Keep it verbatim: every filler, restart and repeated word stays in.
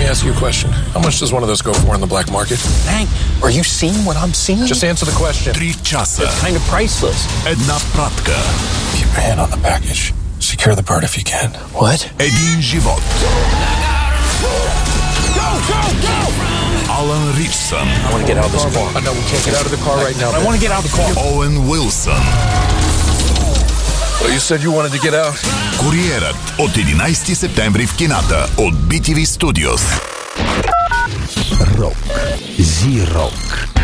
me ask you a question. How much does one of those go for in the black market? Hank, are you seeing what I'm seeing? Just answer the question. Три часа. It's kind of priceless. Една пратка. Keep your hand on the package. Secure the bird if you can. What? Един живот. Go, go, go! Алан Ричсън. I want to get out of this car. I know we can't get out of the car right now. I want to get out of the car. Оуен Уилсън. Well, you said you wanted to get out. Куриерът от единайсети септември в кината от би ти ви Studios. Рок. Зи-рок.